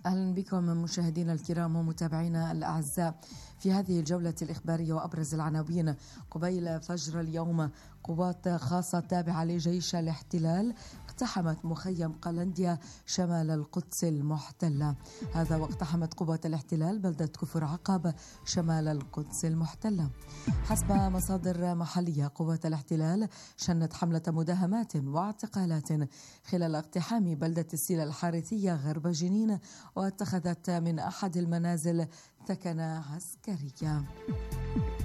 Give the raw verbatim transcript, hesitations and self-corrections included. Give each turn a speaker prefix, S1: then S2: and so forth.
S1: أهلا بكم مشاهدينا الكرام ومتابعينا الأعزاء في هذه الجولة الإخبارية. وأبرز العناوين: قبيل فجر اليوم قوات خاصة تابعة لجيش الاحتلال اقتحمت مخيم قلنديا شمال القدس المحتلة. هذا واقتحمت قوات الاحتلال بلدة كفر عقب شمال القدس المحتلة. حسب مصادر محلية قوات الاحتلال شنت حملة مداهمات واعتقالات خلال اقتحام بلدة السيلة الحارثية غرب جنين، واتخذت من أحد المنازل ثكنة عسكرية.